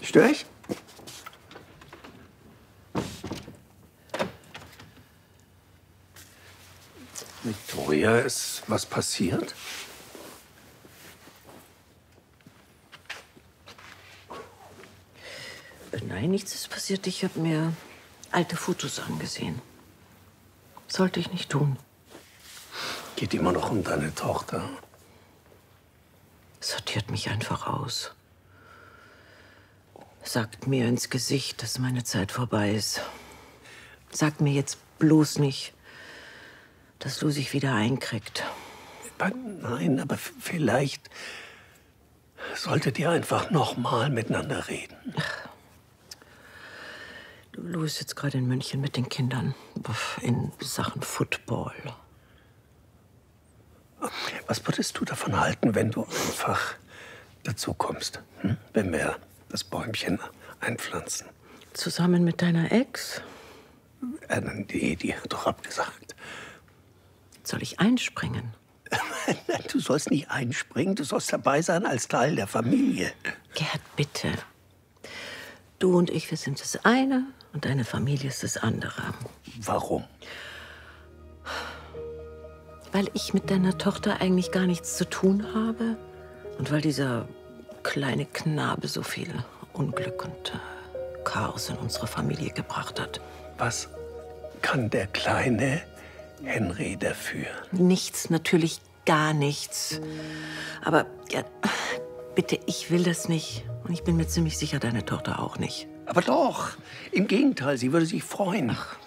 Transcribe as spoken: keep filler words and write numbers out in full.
Störe ich? Victoria, ist was passiert? Nein, nichts ist passiert. Ich habe mir alte Fotos angesehen. Sollte ich nicht tun. Geht immer noch um deine Tochter. Sortiert mich einfach aus. Sagt mir ins Gesicht, dass meine Zeit vorbei ist. Sagt mir jetzt bloß nicht, dass Lou sich wieder einkriegt. Nein, aber vielleicht solltet ihr einfach noch mal miteinander reden. Ach. Lou ist jetzt gerade in München mit den Kindern in Sachen Football. Was würdest du davon halten, wenn du einfach dazu kommst, hm? Wenn wir das Bäumchen einpflanzen? Zusammen mit deiner Ex? Äh, die, die hat doch abgesagt. Soll ich einspringen? Du sollst nicht einspringen, du sollst dabei sein als Teil der Familie. Gerd, bitte. Du und ich, wir sind das eine und deine Familie ist das andere. Warum? Weil ich mit deiner Tochter eigentlich gar nichts zu tun habe und weil dieser kleine Knabe so viel Unglück und äh, Chaos in unsere Familie gebracht hat. Was kann der kleine Henry dafür? Nichts, natürlich gar nichts. Aber ja, bitte, ich will das nicht. Und ich bin mir ziemlich sicher, deine Tochter auch nicht. Aber doch, im Gegenteil, sie würde sich freuen. Ach.